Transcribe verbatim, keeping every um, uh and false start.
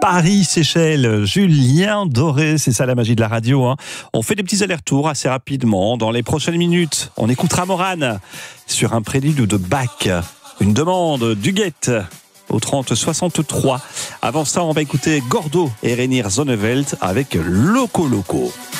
Paris-Séchelles, Julien Doré, c'est ça la magie de la radio. Hein. On fait des petits allers-retours assez rapidement. Dans les prochaines minutes, on écoutera Morane sur un prélude de Bach. Une demande d'Huguette au trente soixante-trois. Avant ça, on va écouter Gordo et Reinier Zonneveld avec Loco Loco.